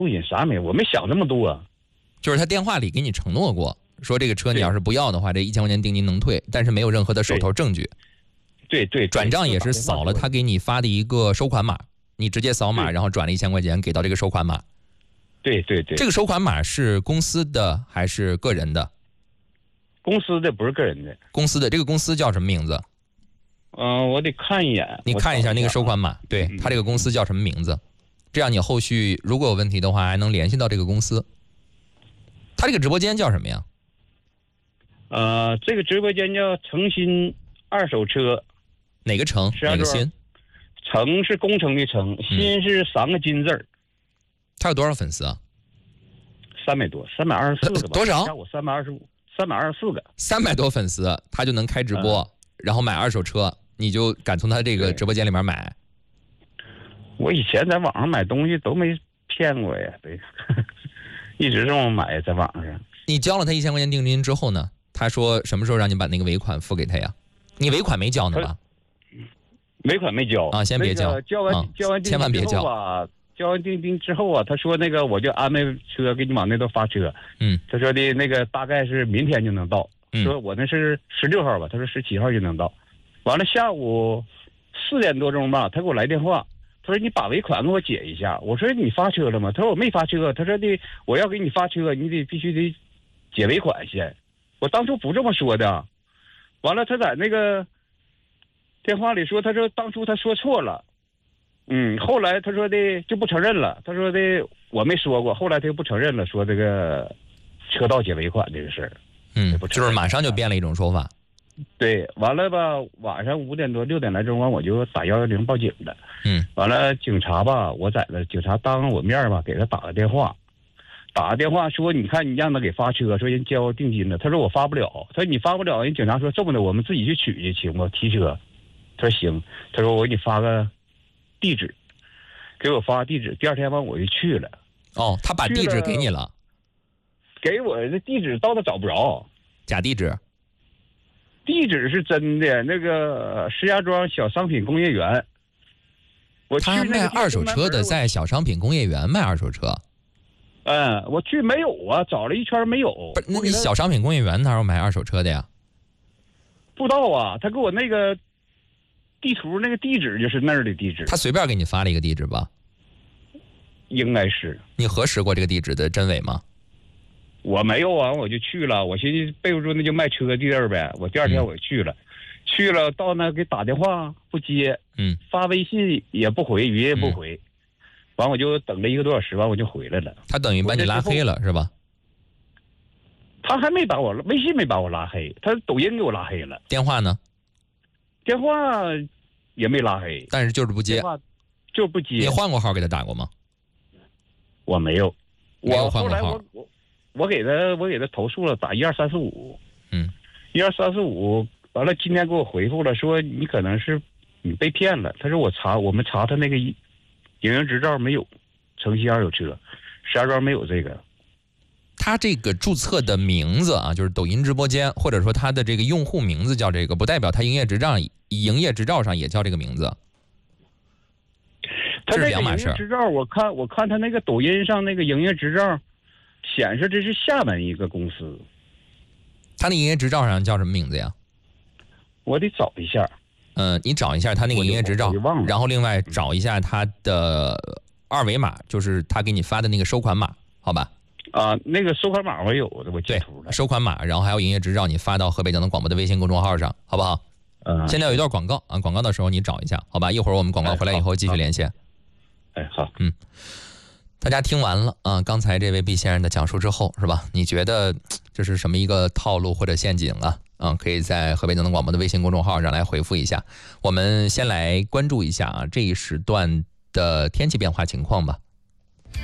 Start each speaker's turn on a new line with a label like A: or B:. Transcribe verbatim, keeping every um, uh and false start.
A: 不行，啥没有，我没想这么多、啊。
B: 就是他电话里给你承诺过，说这个车你要是不要的话，这一千块钱定金能退，但是没有任何的手头证据。
A: 对 对, 对，
B: 转账也是扫了他给你发的一个收款码，你直接扫码，然后转了一千块钱给到这个收款码。
A: 对对对。
B: 这个收款码是公司的还是个人的？
A: 公司的，不是个人的。
B: 公司的，这个公司叫什么名字？
A: 嗯、呃，我得看一眼。
B: 你看一下那个收款码，对、嗯、他这个公司叫什么名字？这样你后续如果有问题的话，还能联系到这个公司。他这个直播间叫什么呀？
A: 呃，这个直播间叫诚心二手车。
B: 哪个诚？哪个心？
A: 诚是工程的诚，心是三个金字儿。
B: 他有多少粉丝啊？
A: 三百多，三百二十四个吧。
B: 多少？
A: 加我三百二十五，三百二十四个。
B: 三百多粉丝，他就能开直播，嗯、然后买二手车，你就敢从他这个直播间里面买？
A: 我以前在网上买东西都没骗过呀，对，一直这么买，在网上。
B: 你交了他一千块钱定金之后呢？他说什么时候让你把那个尾款付给他呀？你尾款没交呢吧？
A: 尾款没交
B: 啊，先别交，
A: 那个、交完、啊、交完定金
B: 千万别交
A: 啊！交完定金之后啊，他说那个我就安排车给你往那头发车。
B: 嗯，
A: 他说的那个大概是明天就能到。
B: 嗯，
A: 说我那是十六号吧，他说十七号就能到。完了下午四点多钟吧，他给我来电话，他说你把尾款给我结一下。我说你发车了吗？他说我没发车。他说的我要给你发车，你得必须得结尾款先。我当初不这么说的。完了他在那个电话里说，他说当初他说错了。嗯，后来他说的就不承认了。他说的我没说过，后来他就不承认了，说这个车道结尾款这个事儿。
B: 嗯，就是马上就变了一种说法。
A: 对，完了吧，晚上五点多六点来钟，完我就打幺幺零报警了。
B: 嗯，
A: 完了警察吧，我在那警察当着我面吧给他打个电话，打个电话说，你看你让他给发车，说人交定金了。他说我发不了，他说你发不了，人警察说这么的，我们自己去取去行吗？提车。他说行，他说我给你发个地址，给我发地址。第二天完我就去了。
B: 哦，他把地址给你了？
A: 给我的地址到他找不着，
B: 假地址。
A: 地址是真的，那个石家庄小商品工业园。我去
B: 他卖二手车的，在小商品工业园卖二手车。
A: 嗯，我去没有啊，找了一圈没有。
B: 不是，那你小商品工业园哪有买二手车的呀？
A: 不知道啊，他给我那个地图那个地址就是那儿的地址。
B: 他随便给你发了一个地址吧？
A: 应该是。
B: 你核实过这个地址的真伪吗？
A: 我没有啊，我就去了。我寻思备不住那就卖车地儿呗。我第二天我去了，嗯、去了到那给打电话不接，
B: 嗯，
A: 发微信也不回，语音也不回。嗯，完我就等了一个多小时，完我就回来了。
B: 他等于把你拉黑了是吧？
A: 他还没把我微信没把我拉黑，他抖音给我拉黑了。
B: 电话呢？
A: 电话也没拉黑，
B: 但是就是不接。
A: 电话就不接。
B: 你换过号给他打过吗？
A: 我没有。
B: 没有换过号。
A: 我后来我我我给他我给他投诉了，打一二三四五。
B: 嗯。
A: 一二三四五，完了今天给我回复了，说你可能是你被骗了。他说我查我们查他那个营营执照没有，城西二手车，石家庄没有这个。
B: 他这个注册的名字啊，就是抖音直播间，或者说他的这个用户名字叫这个，不代表他营业执照营业执照上也叫这个名字。
A: 这是两码事。执照我看我看他那个抖音上那个营业执照显示这是厦门一个公司。
B: 他那营业执照上叫什么名字呀？
A: 我得找一下。
B: 嗯、呃，你找一下他那个营业执照，然后另外找一下他的二维码，就是他给你发的那个收款码，好吧？
A: 啊，那个收款码我有的，我截图了。
B: 收款码，然后还有营业执照，你发到河北交通广播的微信公众号上，好不好？
A: 嗯。
B: 现在有一段广告啊，广告的时候你找一下，好吧？一会儿我们广告回来以后继续连线。
A: 哎，好，
B: 嗯。大家听完了啊，刚才这位毕先生的讲述之后，是吧？你觉得这是什么一个套路或者陷阱啊？啊，可以在河北交通广播的微信公众号上来回复一下。我们先来关注一下啊这一时段的天气变化情况吧。